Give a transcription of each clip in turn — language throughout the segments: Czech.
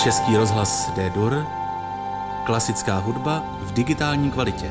Český rozhlas D-dur, klasická hudba v digitální kvalitě.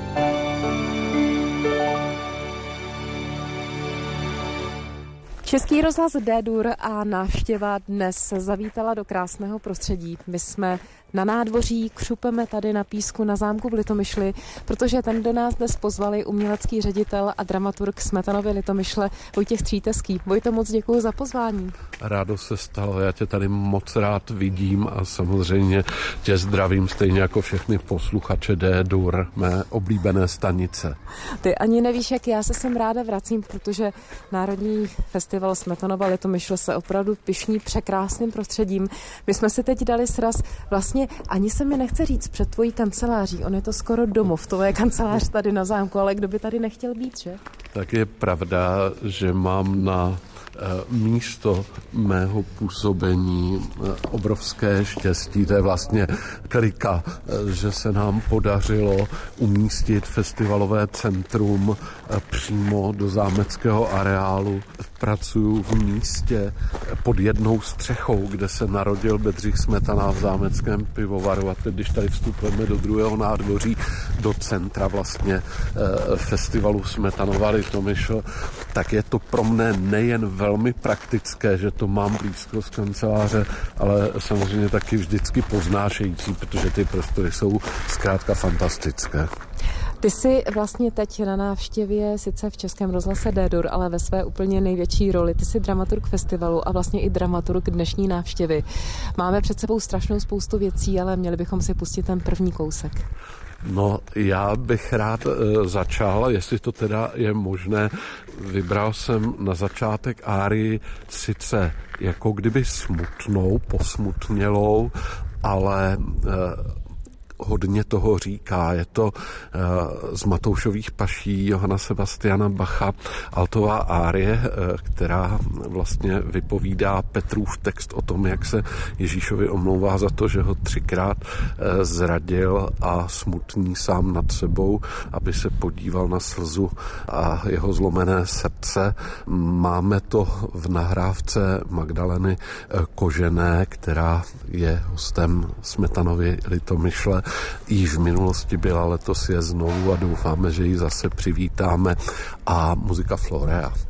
Český rozhlas D-dur a návštěva dnes zavítala do krásného prostředí. My jsme na nádvoří, křupeme tady na písku na zámku v Litomyšli, protože ten do nás dnes pozvali umělecký ředitel a dramaturg Smetanovy Litomyšle Vojtěch Stříteský. Vojto, moc děkuji za pozvání. Rádo se stalo, já tě tady moc rád vidím a samozřejmě tě zdravím stejně jako všechny posluchače D-dur, mé oblíbené stanice. Ty ani nevíš, jak já se sem ráda vracím, protože Národní festival Smetanova Litomyšl se opravdu pyšní překrásným prostředím. My jsme si teď dali sraz, vlastně ani se mi nechce říct před tvojí kanceláří, on je to skoro domov, to je kancelář tady na zámku, ale kdo by tady nechtěl být, že? Tak je pravda, že mám na místo mého působení obrovské štěstí. To je vlastně klika, že se nám podařilo umístit festivalové centrum přímo do zámeckého areálu. Pracuju v místě pod jednou střechou, kde se narodil Bedřich Smetana v zámeckém pivovaru. A teď, když tady vstupujeme do druhého nádvoří, do centra vlastně festivalu Smetanova Litomyšl, tak je to pro mne nejen velmi praktické, že to mám blízko z kanceláře, ale samozřejmě taky vždycky poznášející, protože ty prostory jsou zkrátka fantastické. Ty jsi vlastně teď na návštěvě sice v Českém rozhlase D-dur, ale ve své úplně největší roli. Ty jsi dramaturg festivalu a vlastně i dramaturg dnešní návštěvy. Máme před sebou strašnou spoustu věcí, ale měli bychom si pustit ten první kousek. No, já bych rád začal, jestli to teda je možné. Vybral jsem na začátek árii sice jako kdyby smutnou, posmutnělou, ale hodně toho říká. Je to z Matoušových paší Johana Sebastiana Bacha altová árie, která vlastně vypovídá Petrův text o tom, jak se Ježíšovi omlouvá za to, že ho 3krát zradil a smutný sám nad sebou, aby se podíval na slzu a jeho zlomené srdce. Máme to v nahrávce Magdaleny Kožené, která je hostem Smetanovy Litomyšle. Již v minulosti byla, letos je znovu a doufáme, že ji zase přivítáme. A muzika Florea.